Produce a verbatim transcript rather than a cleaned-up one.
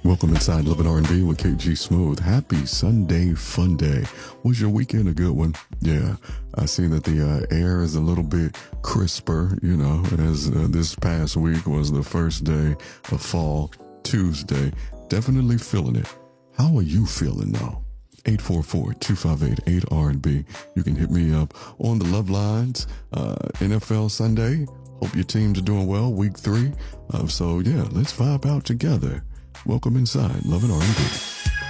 Welcome inside Love and R and B with K G Smooth. Happy Sunday Fun Day. Was your weekend a good one? Yeah, I see that the uh, air is a little bit crisper, you know, as uh, this past week was the first day of fall, Tuesday. Definitely feeling it. How are you feeling though? eight four four, two five eight, eight R and B. You can hit me up on the Love Lines. Uh, N F L Sunday. Hope your teams are doing well, week three. Uh, so yeah, let's vibe out together. Welcome inside Love and R and B.